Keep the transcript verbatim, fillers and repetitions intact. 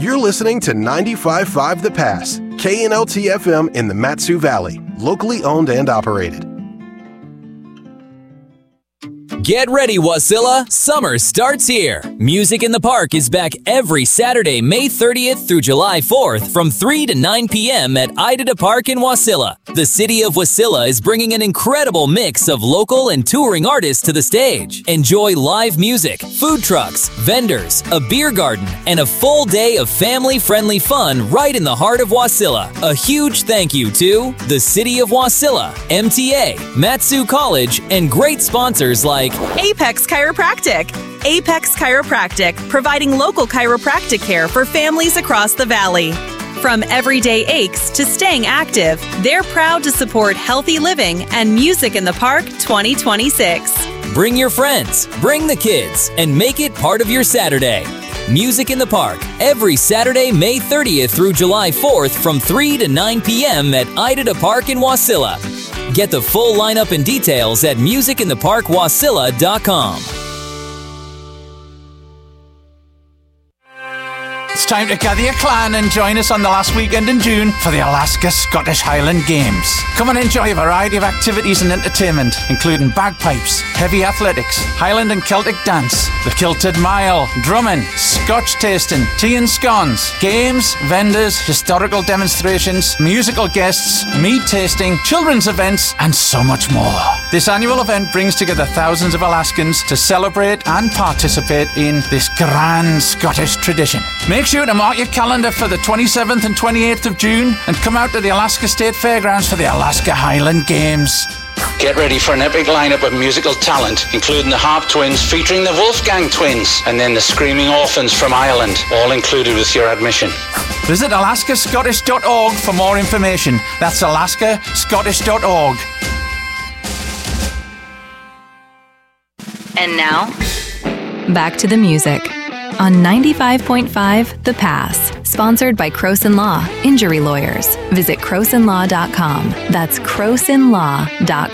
You're listening to ninety-five point five The Pass, K N L T F M in the Mat-Su Valley, locally owned and operated. Get ready, Wasilla! Summer starts here. Music in the Park is back every Saturday, May thirtieth through July fourth from three to nine p.m. at Idada Park in Wasilla. The city of Wasilla is bringing an incredible mix of local and touring artists to the stage. Enjoy live music, food trucks, vendors, a beer garden, and a full day of family-friendly fun right in the heart of Wasilla. A huge thank you to the City of Wasilla, M T A, Mat-Su College, and great sponsors like Apex Chiropractic. Apex Chiropractic, providing local chiropractic care for families across the valley. From everyday aches to staying active, they're proud to support healthy living and Music in the Park twenty twenty-six. Bring your friends, bring the kids, and make it part of your Saturday. Music in the Park, every Saturday, May thirtieth through July fourth from three to nine p.m. at Idada Park in Wasilla. Get the full lineup and details at music in the park wasilla dot com. It's time to gather your clan and join us on the last weekend in June for the Alaska Scottish Highland Games. Come and enjoy a variety of activities and entertainment, including bagpipes, heavy athletics, Highland and Celtic dance, the Kilted Mile, drumming, Scotch tasting, tea and scones, games, vendors, historical demonstrations, musical guests, mead tasting, children's events, and so much more. This annual event brings together thousands of Alaskans to celebrate and participate in this grand Scottish tradition. Make sure to mark your calendar for the twenty-seventh and twenty-eighth of June and come out to the Alaska State Fairgrounds for the Alaska Highland Games. Get ready for an epic lineup of musical talent, including the Harp Twins featuring the Wolfgang Twins, and then the Screaming Orphans from Ireland, all included with your admission. Visit alaska scottish dot org for more information. That's alaska scottish dot org. And now, back to the music on ninety-five point five The Pass, sponsored by Croson Law, Injury Lawyers. Visit croson law dot com. That's croson law dot